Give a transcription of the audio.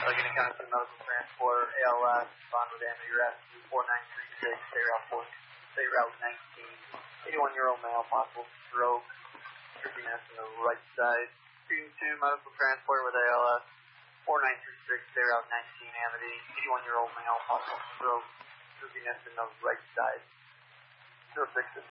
Allegheny County Medical Transport, ALS, bond with Amity Rescue, 4936, State Route 19. 81-year-old male, possible stroke, trippiness in the right side. Speaking to Medical Transport with ALS, 4936, State Route 19, Amity. 81-year-old male, possible stroke, trippiness in the right side. 06